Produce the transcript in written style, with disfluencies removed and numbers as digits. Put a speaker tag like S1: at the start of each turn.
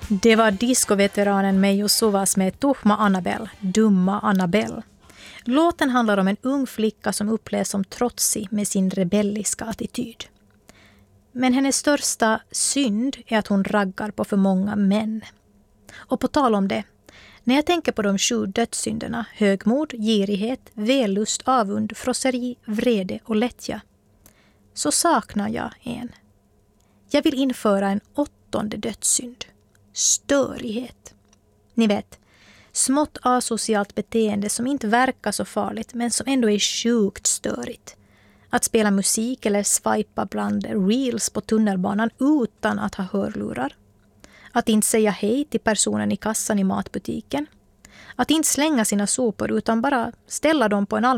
S1: Det var discoveteranen Meijo Suvas med Tuhma Annabelle, Dumma Annabelle. Låten handlar om en ung flicka som upplevs som trotsig med sin rebelliska attityd. Men hennes största synd är att hon raggar på för många män. Och på tal om det, när jag tänker på de 7 dödssynderna, högmod, girighet, vällust, avund, frosseri, vrede och lättja, så saknar jag en. Jag vill införa en 8:e dödssynd. Störighet. Ni vet, smått asocialt beteende som inte verkar så farligt men som ändå är sjukt störigt. Att spela musik eller swipa bland reels på tunnelbanan utan att ha hörlurar. Att inte säga hej till personen i kassan i matbutiken. Att inte slänga sina sopor utan bara ställa dem på en allmän